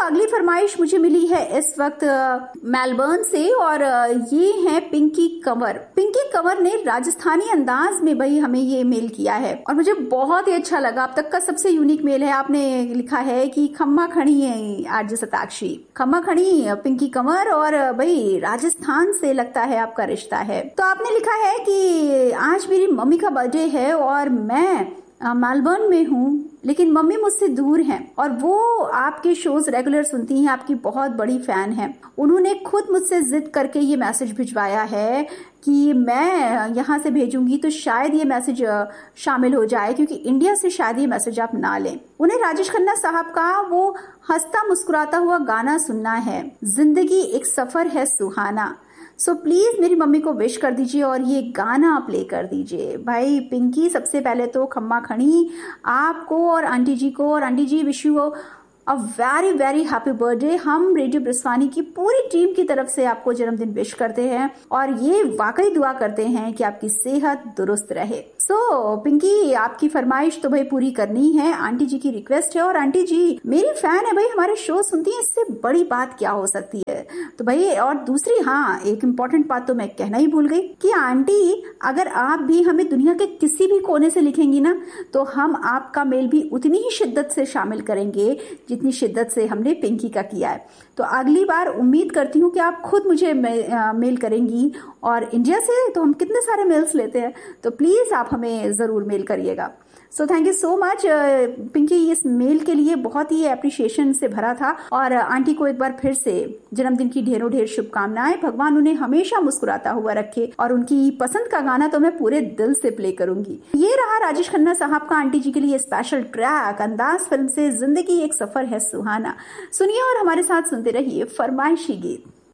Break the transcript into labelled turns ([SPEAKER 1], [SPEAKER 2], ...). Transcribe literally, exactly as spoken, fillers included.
[SPEAKER 1] अगली फरमाइश मुझे मिली है इस वक्त मेलबर्न से और ये है पिंकी कंवर। पिंकी कंवर ने राजस्थानी अंदाज में भाई हमें ये मेल किया है और मुझे बहुत ही अच्छा लगा। अब तक का सबसे यूनिक मेल है। आपने लिखा है कि खम्मा खड़ी है आरजे सताक्षी, खम्मा खड़ी पिंकी कंवर और भाई राजस्थान से लगता है आपका रिश्ता है। तो आपने लिखा है कि आज मेरी मम्मी का बर्थडे है और मैं मेलबर्न में हूँ लेकिन मम्मी मुझसे दूर हैं और वो आपके शोज रेगुलर सुनती हैं, आपकी बहुत बड़ी फैन हैं। उन्होंने खुद मुझसे जिद करके ये मैसेज भिजवाया है कि मैं यहाँ से भेजूंगी तो शायद ये मैसेज शामिल हो जाए, क्योंकि इंडिया से शायद ये मैसेज आप ना लें। उन्हें राजेश खन्ना साहब का वो हंसता मुस्कुराता हुआ गाना सुनना है, जिंदगी एक सफर है सुहाना। सो so, प्लीज मेरी मम्मी को विश कर दीजिए और ये गाना प्ले कर दीजिए। भाई पिंकी, सबसे पहले तो खम्मा खड़ी आपको और आंटी जी को, और aunty ji wish you a very very happy birthday. हम रेडियो ब्रिस्वानी की पूरी टीम की तरफ से आपको जन्मदिन विश करते हैं और ये वाकई दुआ करते हैं कि आपकी सेहत दुरुस्त रहे। सो so, पिंकी, आपकी फरमाइश तो भाई पूरी करनी है, आंटी जी की रिक्वेस्ट है और आंटी जी मेरी फैन है भाई, हमारे शो सुनती है, इससे बड़ी बात क्या हो सकती है। तो भाई और दूसरी, हाँ एक इम्पॉर्टेंट बात तो मैं कहना ही भूल गई कि आंटी अगर आप भी हमें दुनिया के किसी भी कोने से लिखेंगी ना तो हम आपका मेल भी उतनी ही शिद्दत से शामिल करेंगे जितनी शिद्दत से हमने पिंकी का किया है। तो अगली बार उम्मीद करती हूँ कि आप खुद मुझे मे, आ, मेल करेंगी, और इंडिया से तो हम कितने सारे मेल्स लेते हैं, तो प्लीज आप हमें जरूर मेल करिएगा। So thank you so much Pinky, इस मेल के लिए बहुत ही अप्रिशिएशन से भरा था। और आंटी को एक बार फिर से जन्मदिन की ढेरों ढेर शुभकामनाएं। भगवान उन्हें हमेशा मुस्कुराता हुआ रखे और उनकी पसंद का गाना तो मैं पूरे दिल से प्ले करूंगी। ये रहा राजेश खन्ना साहब का आंटी जी के लिए स्पेशल ट्रैक, अंदाज फिल्म से जिंदगी एक सफर है सुहाना। सुनिए और हमारे साथ सुनते रहिए फरमाइशी गीत।